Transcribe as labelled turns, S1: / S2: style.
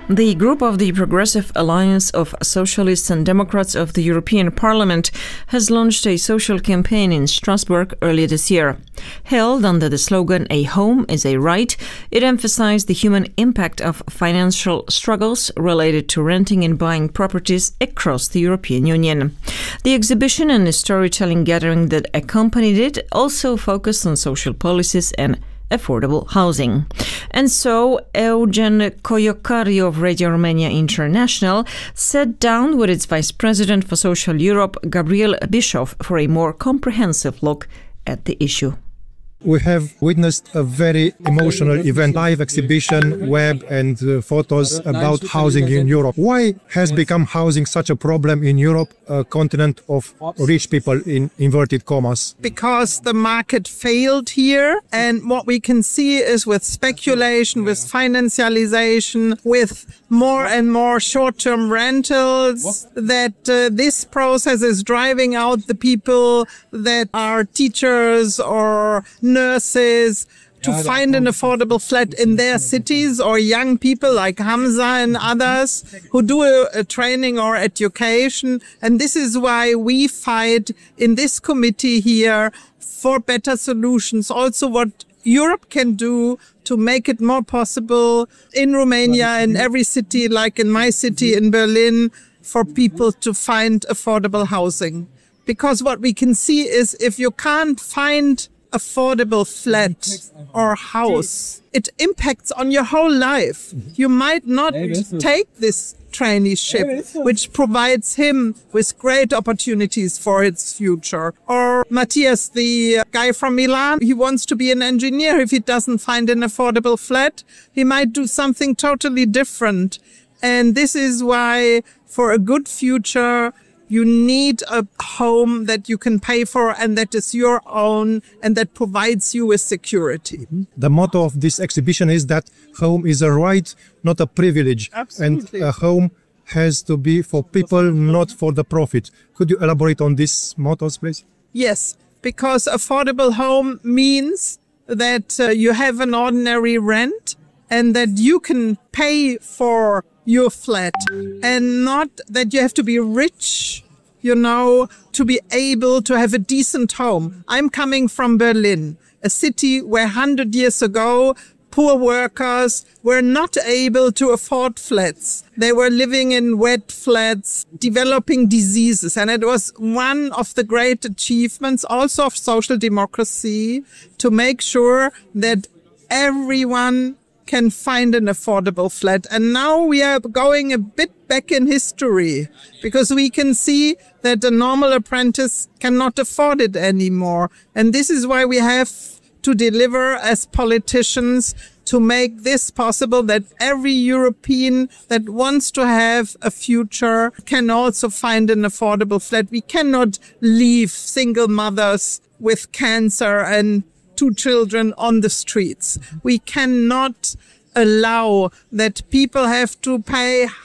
S1: The group of the Progressive Alliance of Socialists and Democrats of the European Parliament has launched a social campaign in Strasbourg earlier this year. Held under the slogan "A home is a right," it emphasized the human impact of financial struggles related to renting and buying properties across the European Union. The exhibition and the storytelling gathering that accompanied it also focused on social policies and affordable housing. And so Eugen Coiocari of Radio Romania International sat down with its Vice President for Social Europe, Gabriel Bischoff, for a more comprehensive look at the issue.
S2: We have witnessed a very emotional event, live exhibition, web and photos about housing in Europe. Why has become housing such a problem in Europe, a continent of rich people in inverted commas?
S3: Because the market failed here, and what we can see is with speculation, with financialization, with more and more short-term rentals, that this process is driving out the people that are teachers or nurses to find an affordable flat in their cities, or young people like Hamza and others who do a training or education. And this is why we fight in this committee here for better solutions. Also what Europe can do to make it more possible in Romania, in every city, like in my city in Berlin, for people to find affordable housing. Because what we can see is if you can't find affordable flat or house, it impacts on your whole life. You might not take this traineeship, which provides him with great opportunities for his future. Or Matthias, the guy from Milan, he wants to be an engineer. If he doesn't find an affordable flat, he might do something totally different. And this is why, for a good future, you need a home that you can pay for and that is your own and that provides you with security.
S2: The motto of this exhibition is that home is a right, not a privilege.
S3: Absolutely.
S2: And a home has to be for people, not for the profit. Could you elaborate on these mottos, please?
S3: Yes, because affordable home means that you have an ordinary rent and that you can pay for your flat, and not that you have to be rich, to be able to have a decent home. I'm coming from Berlin, a city where 100 years ago, poor workers were not able to afford flats. They were living in wet flats, developing diseases. And it was one of the great achievements also of social democracy to make sure that everyone can find an affordable flat. And now we are going a bit back in history because we can see that a normal apprentice cannot afford it anymore. And this is why we have to deliver as politicians to make this possible, that every European that wants to have a future can also find an affordable flat. We cannot leave single mothers with cancer and 2 children on the streets. We cannot allow that people have to pay